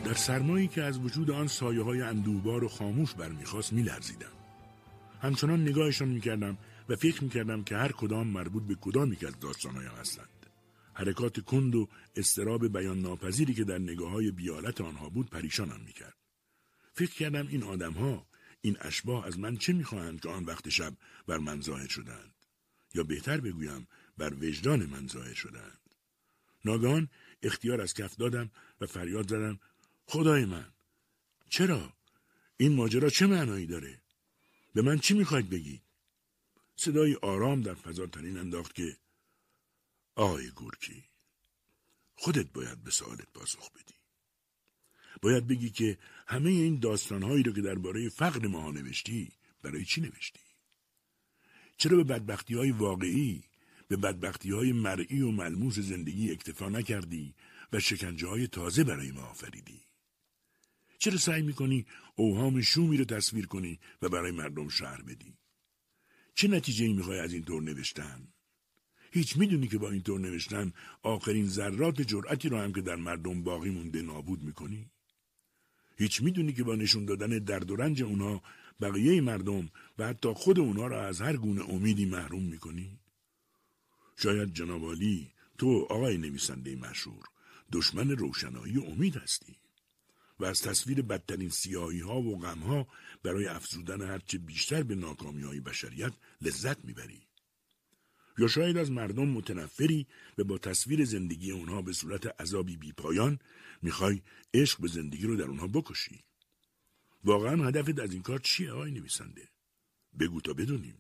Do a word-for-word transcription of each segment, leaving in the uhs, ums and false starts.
در سرمایی که از وجود آن سایه های اندوهبار و خاموش برمیخواست میلرزیدم. همچنان نگاهشان میکردم و فکر میکردم که هر کدام مربوط به کدامی که از داستانهایم هستند. حرکات کند و اضطراب بیان ناپذیری که در نگاه‌های بی‌آلت آنها بود پریشانم میکرد. فکر کردم این آدمها، این اشباح از من چه میخواهند که آن وقت شب بر من ظاهر شدند؟ یا بهتر بگویم بر وجدان من ظاهر شدند. ناگهان اختیار از کف دادم و فریاد زدم: خدای من، چرا؟ این ماجرا چه معنایی داره؟ به من چی میخواید بگید؟ صدای آرام در فضا تنین انداخت که آقای گورکی، خودت باید به سوالت پاسخ بدی. باید بگی که همه این داستانهایی رو که درباره فقر ماها نوشتی برای چی نوشتی؟ چرا به بدبختی‌های واقعی، به بدبختی‌های مرئی و ملموس زندگی اکتفا نکردی و شکنجه‌های تازه برای ما آفریدی؟ چرا سعی می‌کنی اوهام شومی رو تصویر کنی و برای مردم شرح بدی؟ چه نتیجه‌ای می‌خوای از این طور نوشتن؟ هیچ می‌دونی که با این طور نوشتن آخرین ذرات جرأتی رو هم که در مردم باقی مونده نابود می‌کنی؟ هیچ می‌دونی که با نشون دادن درد و رنج اونها بقیه مردم و حتی خود اونها را از هر گونه امیدی محروم می‌کنی؟ شاید جناب عالی، تو آقای نویسنده مشهور، دشمن روشنایی و امید هستی و از تصویر بدترین سیاهی‌ها و غم‌ها برای افزودن هرچه بیشتر به ناکامی‌های بشریت لذت می‌بری. یا شاید از مردم متنفری و با تصویر زندگی اونها به صورت عذابی بی پایان میخوای عشق به زندگی رو در اونها بکشی. واقعا هدفت از این کار چیه آقای نویسنده؟ بگو تا بدونیم.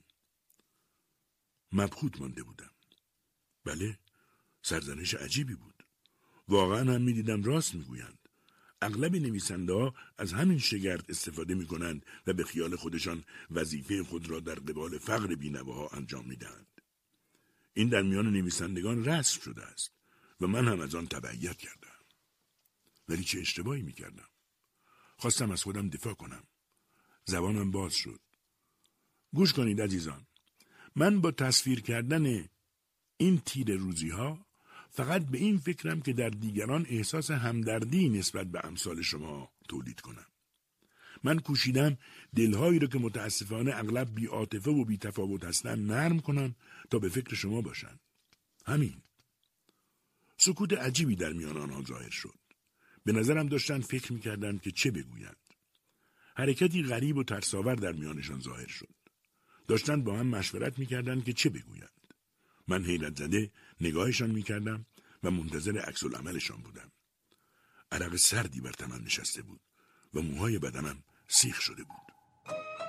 مبهوت مانده بودم. بله، سرزنش عجیبی بود. واقعا هم میدیدم راست میگویند. اغلب نویسنده ها از همین شگرد استفاده میکنند و به خیال خودشان وظیفه خود را در قبال فقر بینواها انجام میدهند. این در میان نویسندگان رسم شده است و من هم از آن تبعیت کردم. ولی چه اشتباهی میکردم؟ خواستم از خودم دفاع کنم. زبانم باز شد. گوش کنید عزیزان. من با تصویر کردن این تیر روزی ها فقط به این فکرم که در دیگران احساس همدردی نسبت به امثال شما تولید کنم. من کوشیدم دلهایی رو که متاسفانه اغلب بی عاطفه و بی تفاوت هستن نرم کنم تا به فکر شما باشن. همین. سکوت عجیبی در میان آنها ظاهر شد. به نظرم داشتن فکر میکردن که چه بگویند. حرکتی غریب و ترساور در میانشان ظاهر شد. داشتن با هم مشورت میکردن که چه بگویند. من حیرت زده نگاهشان میکردم و منتظر عکس العملشان بودم. عرق سردی بر تنم نشسته بود و موهای بدنم سیخ شده بود.